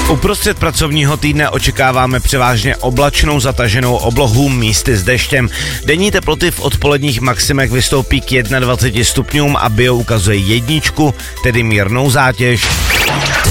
Uprostřed pracovního týdne očekáváme převážně oblačnou zataženou oblohu, místy s deštěm. Denní teploty v odpoledních maximech vystoupí k 21 stupňům a bio ukazuje 1, tedy mírnou zátěž.